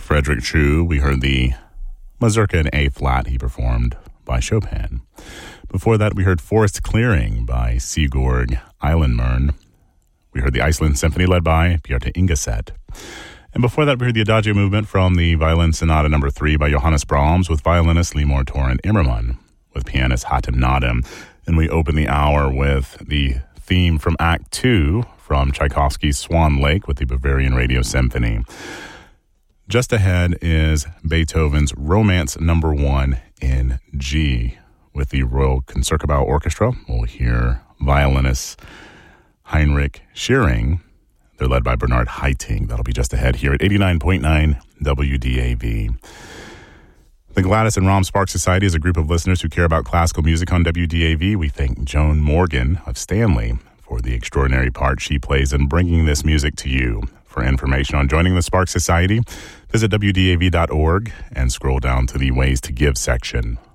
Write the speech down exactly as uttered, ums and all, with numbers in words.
Frederick True, we heard the Mazurka in A flat he performed by Chopin. Before that, we heard Forest Clearing by Sigurd Eilenmern. We heard the Iceland Symphony led by Bjarte Ingeset. And before that, we heard the Adagio movement from the Violin Sonata number three by Johannes Brahms with violinist Limor Toren Immermann with pianist Hatem Nadim. And we open the hour with the theme from Act Two from Tchaikovsky's Swan Lake with the Bavarian Radio Symphony. Just ahead is Beethoven's Romance number one in G with the Royal Concertgebouw Orchestra. We'll hear violinist Heinrich Schiering. They're led by Bernard Haitink. That'll be just ahead here at eighty-nine point nine W D A V. The Gladys and Rom Sparks Society is a group of listeners who care about classical music on W D A V. We thank Joan Morgan of Stanley for the extraordinary part she plays in bringing this music to you. For information on joining the Sparks Society, visit W D A V dot org and scroll down to the Ways to Give section.